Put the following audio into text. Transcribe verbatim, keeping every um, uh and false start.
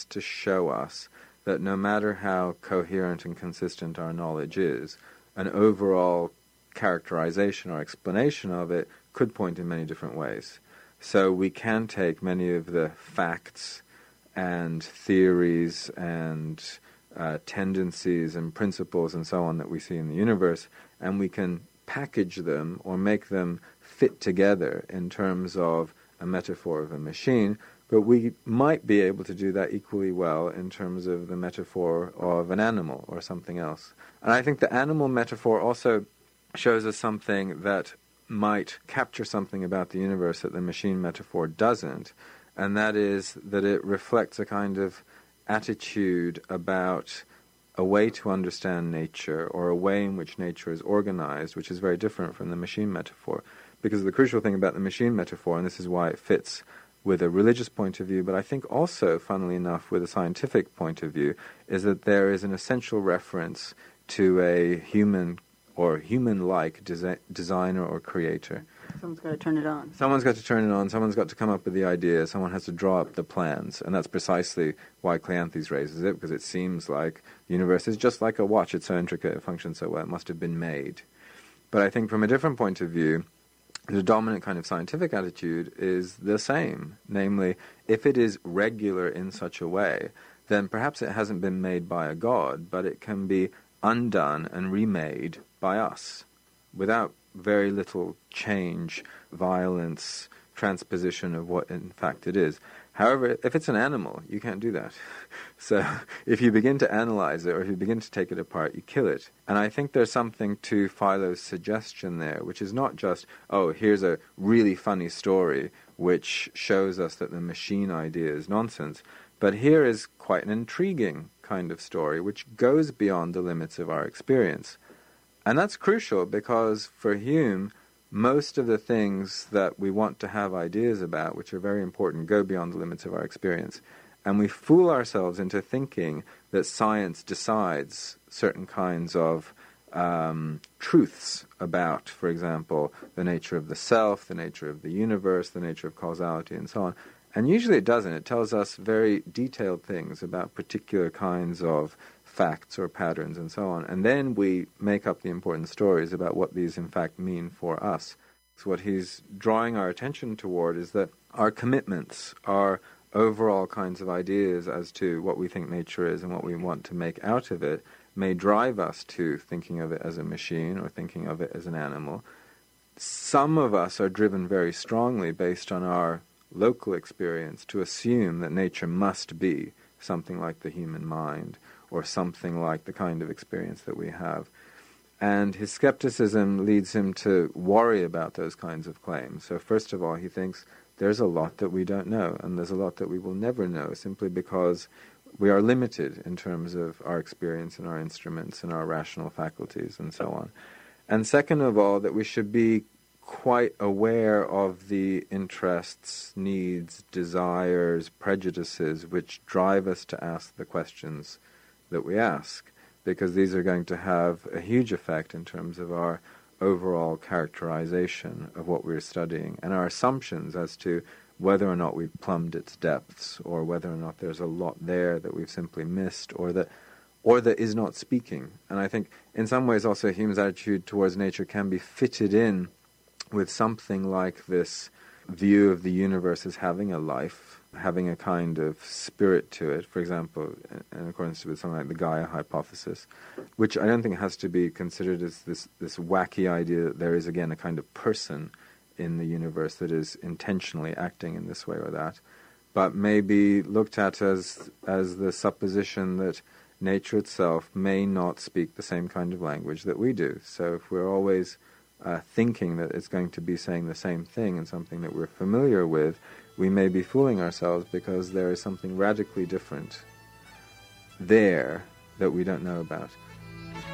to show us that no matter how coherent and consistent our knowledge is, an overall characterization or explanation of it could point in many different ways. So we can take many of the facts and theories and uh, tendencies and principles and so on that we see in the universe, and we can package them or make them fit together in terms of a metaphor of a machine, but we might be able to do that equally well in terms of the metaphor of an animal or something else. And I think the animal metaphor also shows us something that might capture something about the universe that the machine metaphor doesn't, and that is that it reflects a kind of attitude about a way to understand nature, or a way in which nature is organized, which is very different from the machine metaphor. Because the crucial thing about the machine metaphor, and this is why it fits with a religious point of view, but I think also, funnily enough, with a scientific point of view, is that there is an essential reference to a human or human-like desi- designer or creator. Someone's got to turn it on. Someone's got to turn it on, someone's got to come up with the idea, someone has to draw up the plans, and that's precisely why Cleanthes raises it, because it seems like the universe is just like a watch. It's so intricate, it functions so well, it must have been made. But I think from a different point of view, the dominant kind of scientific attitude is the same. Namely, if it is regular in such a way, then perhaps it hasn't been made by a god, but it can be undone and remade by us without very little change, violence, transposition of what in fact it is. However, if it's an animal, you can't do that. So if you begin to analyze it, or if you begin to take it apart, you kill it. And I think there's something to Philo's suggestion there, which is not just, oh, here's a really funny story which shows us that the machine idea is nonsense, but here is quite an intriguing kind of story which goes beyond the limits of our experience. And that's crucial because for Hume, most of the things that we want to have ideas about, which are very important, go beyond the limits of our experience. And we fool ourselves into thinking that science decides certain kinds of um, truths about, for example, the nature of the self, the nature of the universe, the nature of causality, and so on. And usually it doesn't. It tells us very detailed things about particular kinds of facts or patterns and so on. And then we make up the important stories about what these in fact mean for us. So what he's drawing our attention toward is that our commitments, our overall kinds of ideas as to what we think nature is and what we want to make out of it, may drive us to thinking of it as a machine or thinking of it as an animal. Some of us are driven very strongly based on our local experience to assume that nature must be something like the human mind, or something like the kind of experience that we have. And his skepticism leads him to worry about those kinds of claims. So first of all, he thinks there's a lot that we don't know, and there's a lot that we will never know, simply because we are limited in terms of our experience and our instruments and our rational faculties and so on. And second of all, that we should be quite aware of the interests, needs, desires, prejudices which drive us to ask the questions that we ask, because these are going to have a huge effect in terms of our overall characterization of what we're studying and our assumptions as to whether or not we've plumbed its depths, or whether or not there's a lot there that we've simply missed, or that or that is not speaking. And I think in some ways also Hume's attitude towards nature can be fitted in with something like this view of the universe as having a life, having a kind of spirit to it, for example, in accordance with something like the Gaia hypothesis, which I don't think has to be considered as this, this wacky idea that there is, again, a kind of person in the universe that is intentionally acting in this way or that, but may be looked at as as the supposition that nature itself may not speak the same kind of language that we do. So if we're always uh, thinking that it's going to be saying the same thing and something that we're familiar with, we may be fooling ourselves because there is something radically different there that we don't know about.